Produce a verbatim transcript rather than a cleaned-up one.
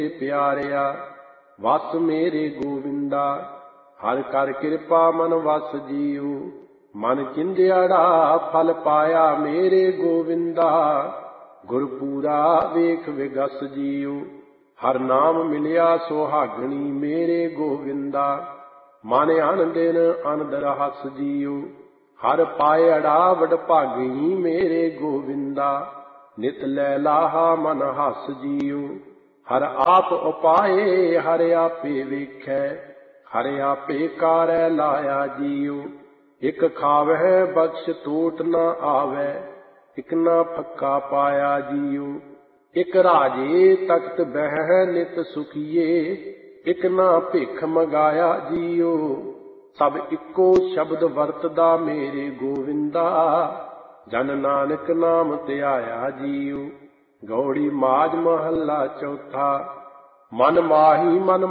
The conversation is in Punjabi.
ਪਿਆਰਿਆ ਵਸ ਮੇਰੇ ਗੋਵਿੰਦਾ। ਹਰ ਕਰ ਕਿਰਪਾ ਮਨ ਵਸ ਜੀਉ, ਮਨ ਚਿੰਦਿਆੜਾ ਫਲ ਪਾਇਆ ਮੇਰੇ ਗੋਵਿੰਦਾ। ਗੁਰਪੂਰਾ ਵੇਖ ਵਿਗਸ ਜੀਉ, ਹਰ ਨਾਮ ਮਿਲਿਆ ਸੁਹਾਗਣੀ ਮੇਰੇ ਗੋਵਿੰਦਾ। ਮਨ ਅਨ ਦਿਨ ਅਨੰਦ ਰਹਸ ਜੀਉ, ਹਰ ਪਾਇੜਾ ਵਡਭਾਗੀ ਮੇਰੇ ਗੋਵਿੰਦਾ। ਨਿਤ ਲੈ ਲਾਹਾ ਮਨ ਹਸ ਜੀਉ, ਹਰ ਆਪ ਉਪਾਏ ਹਰ ਆਪੇ ਵੇਖੈ। ਹਰ ਆਪੇ ਕਾਰੈ ਲਾਇਆ ਜੀਉ, ਇਕ ਖਾਵਹਿ ਬਖਸ਼ ਟੋਟ ਨ ਆਵੈ। ਇਕ ਨਾ ਫੱਕਾ ਪਾਇਆ ਜੀਉ, ਇਕ ਰਾਜੇ ਤਖਤ ਬਹਿ ਨਿਤ ਸੁਖੀਏ। ਇਕ ਨਾ ਭਿਖ ਮੰਗਾਇਆ ਜੀਉ, ਸਭ ਇੱਕੋ ਸ਼ਬਦ ਵਰਤਦਾ ਮੇਰੇ ਗੋਵਿੰਦਾ। ਜਨ ਨਾਨਕ ਨਾਮ ਧਿਆਇਆ ਜੀਉ। ਗੌੜੀ ਮਾਝ ਮਹੱਲਾ ਚੌਥਾ। ਮਨ ਮਾਹੀ ਮਨ